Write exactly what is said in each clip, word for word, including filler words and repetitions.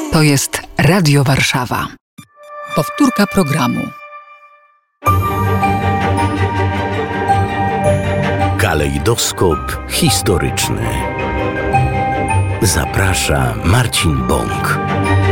To jest Radio Warszawa. Powtórka programu. Kalejdoskop historyczny. Zaprasza Marcin Bąk.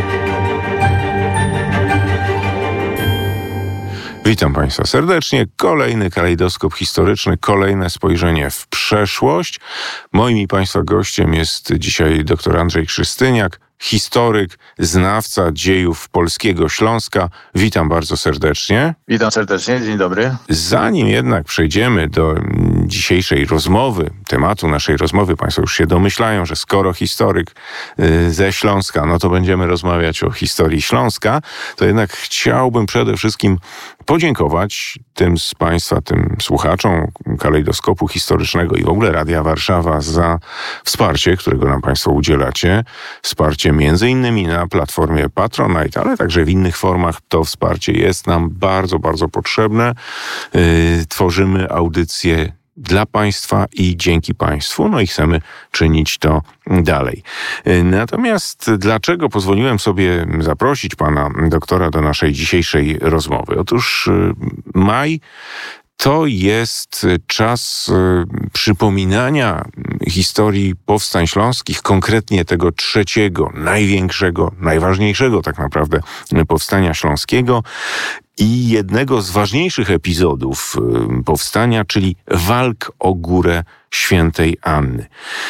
Witam Państwa serdecznie. Kolejny kalejdoskop historyczny, kolejne spojrzenie w przeszłość. Moim i Państwa gościem jest dzisiaj dr Andrzej Krzystyniak, historyk, znawca dziejów polskiego Śląska. Witam bardzo serdecznie. Witam serdecznie, dzień dobry. Zanim jednak przejdziemy do dzisiejszej rozmowy, tematu naszej rozmowy, Państwo już się domyślają, że skoro historyk ze Śląska, no to będziemy rozmawiać o historii Śląska, to jednak chciałbym przede wszystkim podziękować tym z Państwa, tym słuchaczom kalejdoskopu historycznego i w ogóle Radia Warszawa za wsparcie, którego nam Państwo udzielacie. Wsparcie między innymi na platformie Patronite, ale także w innych formach. To wsparcie jest nam bardzo, bardzo potrzebne. Yy, tworzymy audycje dla Państwa i dzięki Państwu, no i chcemy czynić to dalej. Natomiast dlaczego pozwoliłem sobie zaprosić Pana doktora do naszej dzisiejszej rozmowy? Otóż maj to jest czas przypominania historii powstań śląskich, konkretnie tego trzeciego, największego, najważniejszego tak naprawdę powstania śląskiego i jednego z ważniejszych epizodów powstania, czyli walk o Górę Świętej Anny.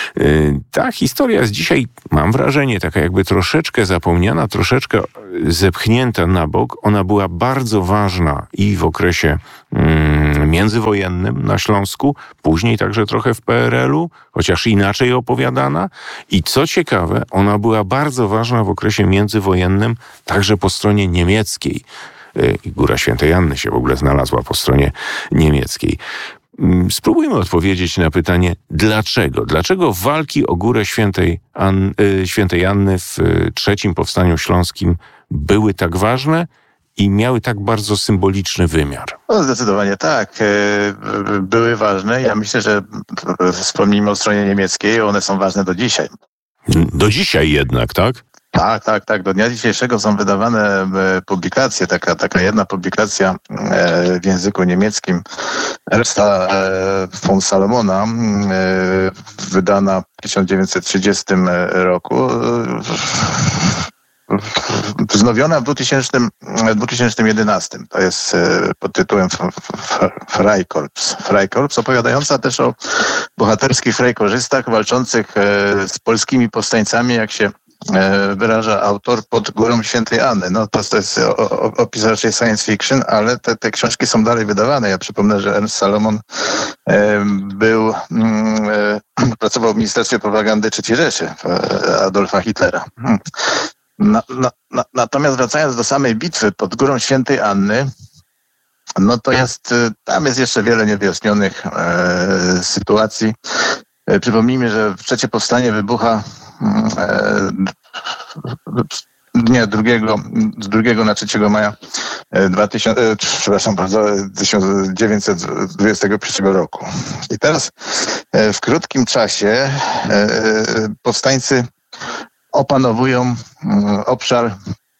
Ta historia jest dzisiaj, mam wrażenie, taka jakby troszeczkę zapomniana, troszeczkę zepchnięta na bok. Ona była bardzo ważna i w okresie mm, międzywojennym na Śląsku, później także trochę w P R L u, chociaż inaczej opowiadana. I co ciekawe, ona była bardzo ważna w okresie międzywojennym także po stronie niemieckiej. I Góra Świętej Anny się w ogóle znalazła po stronie niemieckiej. Spróbujmy odpowiedzieć na pytanie, dlaczego? Dlaczego walki o Górę Świętej, An- Świętej Anny w trzecim Powstaniu Śląskim były tak ważne i miały tak bardzo symboliczny wymiar? No, zdecydowanie tak. Były ważne. Ja myślę, że wspomnijmy o stronie niemieckiej, one są ważne do dzisiaj. Do dzisiaj jednak, tak? Tak, tak, tak. Do dnia dzisiejszego są wydawane publikacje, taka, taka jedna publikacja w języku niemieckim Ernsta von Salomona, wydana w tysiąc dziewięćset trzydziestym roku, wznowiona w dwa tysiące jedenastym. To jest pod tytułem Freikorps. Freikorps, opowiadająca też o bohaterskich frejkorzystach walczących z polskimi powstańcami, jak się wyraża autor, pod Górą Świętej Anny. No to, to jest opis raczej science fiction, ale te, te książki są dalej wydawane. Ja przypomnę, że Ernst Salomon e, był, e, pracował w Ministerstwie Propagandy trzeciej Rzeszy Adolfa Hitlera. Na, na, na, natomiast wracając do samej bitwy pod Górą Świętej Anny, no to jest, tam jest jeszcze wiele niewyjaśnionych e, sytuacji. E, przypomnijmy, że trzecie powstanie wybucha dnia drugiego, z drugiego na trzeciego maja dwa tysiące, przepraszam bardzo, tysiąc dziewięćset dwudziestego pierwszego roku. I teraz w krótkim czasie powstańcy opanowują obszar,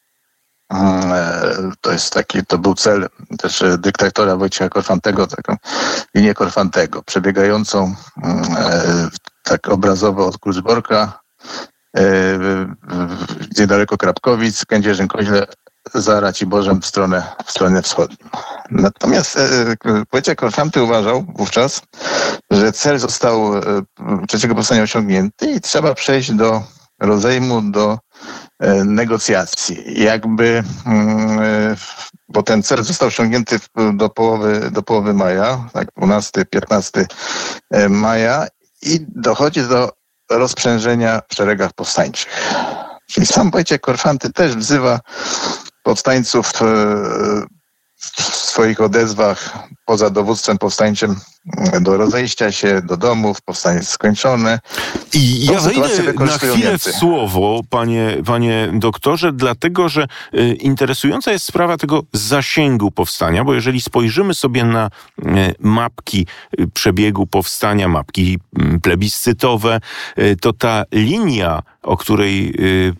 to jest taki, to był cel też dyktatora Wojciecha Korfantego, taką linię Korfantego, przebiegającą tak obrazowo od Kluczborka, niedaleko Krapkowic, Kędzierzyn-Koźle, za Raciborzem w stronę, w stronę wschodnią. Natomiast Wojciech Korfanty uważał wówczas, że cel został trzeciego powstania osiągnięty i trzeba przejść do rozejmu, do negocjacji. Jakby, bo ten cel został osiągnięty do połowy, do połowy maja, tak, dwunastego piętnastego maja, i dochodzi do rozprzężenia w szeregach powstańczych. Czyli sam Wojciech Korfanty też wzywa powstańców w swoich odezwach poza dowództwem powstańczym do rozejścia się, do domów, powstanie skończone. I ja wejdę na chwilę Niemcy. w słowo, panie, panie doktorze, dlatego, że y, interesująca jest sprawa tego zasięgu powstania, bo jeżeli spojrzymy sobie na y, mapki y, przebiegu powstania, mapki y, plebiscytowe, y, to ta linia, o której y, y,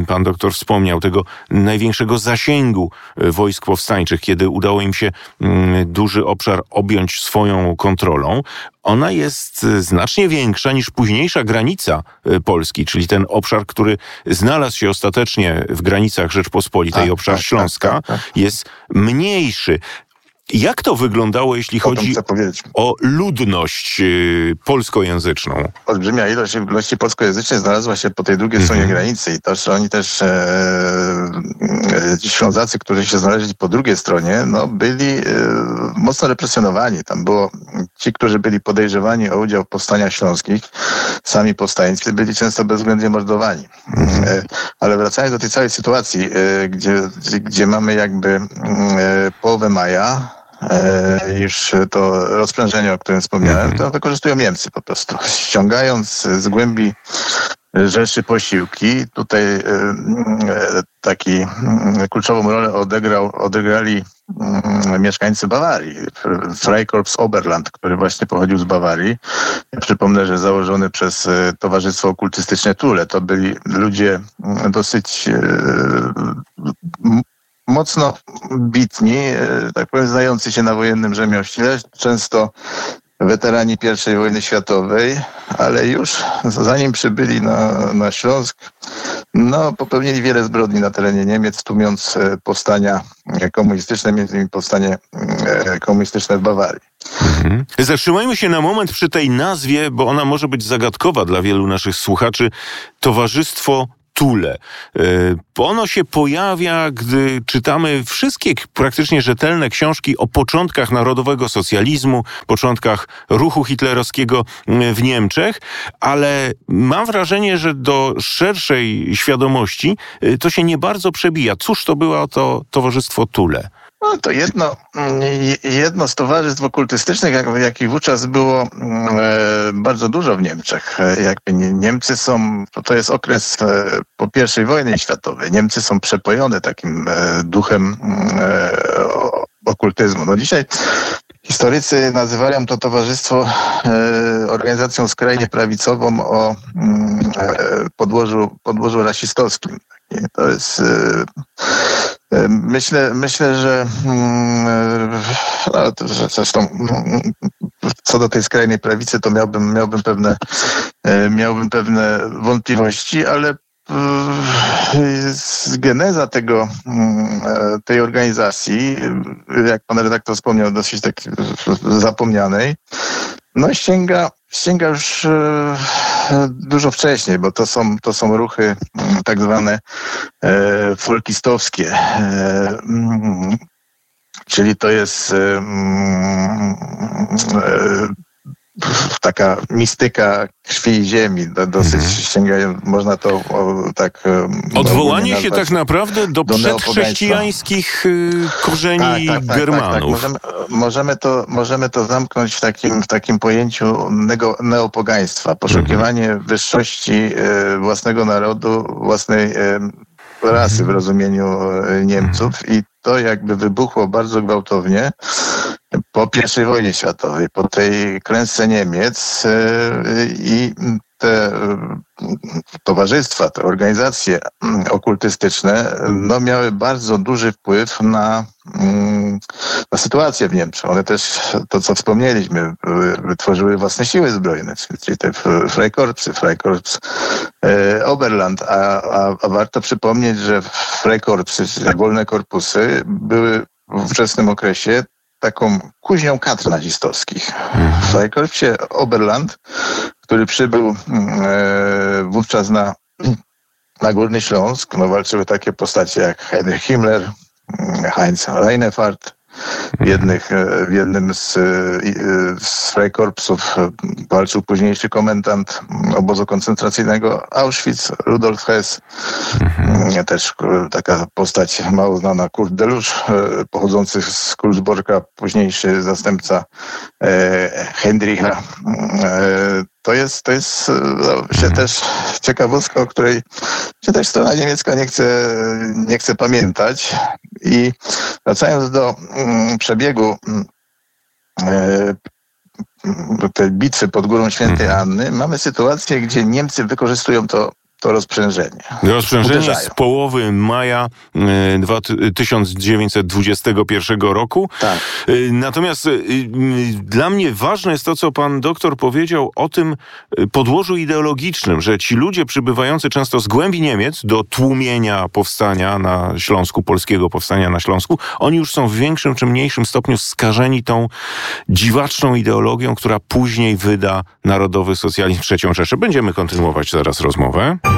pan doktor wspomniał, tego największego zasięgu wojsk powstańczych, kiedy udało im się duży obszar objąć swoją kontrolą, ona jest znacznie większa niż późniejsza granica Polski, czyli ten obszar, który znalazł się ostatecznie w granicach Rzeczpospolitej, tak, obszar tak, Śląska, tak, tak, tak. jest mniejszy. Jak to wyglądało, jeśli chodzi o ludność y, polskojęzyczną? Olbrzymia ilość ludności polskojęzycznej znalazła się po tej drugiej mm-hmm. stronie granicy i to, że oni też e, e, Ślązacy, którzy się znaleźli po drugiej stronie, no byli e, mocno represjonowani. Tam było ci, którzy byli podejrzewani o udział w powstaniach śląskich, sami powstańcy byli często bezwzględnie mordowani. Mm-hmm. E, ale wracając do tej całej sytuacji, e, gdzie, gdzie mamy jakby e, połowę maja, E, już to rozprężenie, o którym wspomniałem, to wykorzystują Niemcy po prostu. Ściągając z głębi Rzeszy posiłki, tutaj e, taki e, kluczową rolę odegrał, odegrali e, mieszkańcy Bawarii. Freikorps Oberland, który właśnie pochodził z Bawarii. Ja przypomnę, że założony przez e, Towarzystwo Okultystyczne Thule. To byli ludzie dosyć e, mocno bitni, tak powiem, znający się na wojennym rzemiośle, często weterani pierwszej wojny światowej, ale już zanim przybyli na, na Śląsk, no, popełnili wiele zbrodni na terenie Niemiec, tłumiąc powstania komunistyczne, między innymi powstanie komunistyczne w Bawarii. Mhm. Zatrzymajmy się na moment przy tej nazwie, bo ona może być zagadkowa dla wielu naszych słuchaczy. Towarzystwo Thule. Ono się pojawia, gdy czytamy wszystkie praktycznie rzetelne książki o początkach narodowego socjalizmu, początkach ruchu hitlerowskiego w Niemczech, ale mam wrażenie, że do szerszej świadomości to się nie bardzo przebija. Cóż to było to Towarzystwo Thule? No to jedno, jedno z towarzystw okultystycznych, jak, jakich wówczas było e, bardzo dużo w Niemczech. Jakby Niemcy są, to, to jest okres e, po pierwszej wojnie światowej. Niemcy są przepojone takim e, duchem e, okultyzmu. No dzisiaj historycy nazywają to towarzystwo e, organizacją skrajnie prawicową o e, podłożu, podłożu rasistowskim. To jest... E, Myślę, myślę, że no, zresztą co do tej skrajnej prawicy, to miałbym, miałbym pewne, miałbym pewne wątpliwości, ale geneza tego, tej organizacji, jak pan redaktor wspomniał, dosyć tak zapomnianej, no sięga, sięga już dużo wcześniej, bo to są, to są ruchy tak zwane e, folkistowskie, e, czyli to jest e, e, taka mistyka krwi i ziemi, dosyć mhm. sięgają, można to o, tak... Odwołanie się tak naprawdę do, do przedchrześcijańskich korzeni tak, tak, tak, Germanów. Tak, tak. Możemy, możemy, to, możemy to zamknąć w takim, w takim pojęciu nego, neopogaństwa, poszukiwanie mhm. wyższości własnego narodu, własnej rasy mhm. w rozumieniu Niemców i to jakby wybuchło bardzo gwałtownie po pierwszej wojnie światowej, po tej klęsce Niemiec i te towarzystwa, te organizacje okultystyczne no, miały bardzo duży wpływ na, na sytuację w Niemczech. One też, to co wspomnieliśmy, wytworzyły własne siły zbrojne, czyli te Freikorpsy, Freikorps Oberland, a, a, a warto przypomnieć, że Freikorpsy, wolne korpusy, były w ówczesnym okresie taką kuźnią kadr nazistowskich. W Freikorpsie Oberland, który przybył e, wówczas na, na Górny Śląsk, no walczyły takie postacie jak Heinrich Himmler, Heinz Reinefeld. W, jednych, w jednym z, z Freikorpsów walczył późniejszy komendant obozu koncentracyjnego Auschwitz, Rudolf Hess. Mhm. Też taka postać mało znana, Kurt Delusz, pochodzący z Kulsborka, późniejszy zastępca Heydricha. To jest, to jest no, też ciekawostka, o której się też strona niemiecka nie chce, nie chce pamiętać. I wracając do mm, przebiegu e, tej bitwy pod Górą Świętej Anny, mamy sytuację, gdzie Niemcy wykorzystują to, to rozprzężenie. Rozprzężenie Uderzają. z połowy maja e, tysiąc dziewięćset dwudziestego pierwszego roku. Tak. E, natomiast e, dla mnie ważne jest to, co pan doktor powiedział o tym e, podłożu ideologicznym, że ci ludzie przybywający często z głębi Niemiec do tłumienia powstania na Śląsku, polskiego powstania na Śląsku, oni już są w większym czy mniejszym stopniu skażeni tą dziwaczną ideologią, która później wyda narodowy socjalizm, trzecią Rzeszę. Będziemy kontynuować zaraz rozmowę.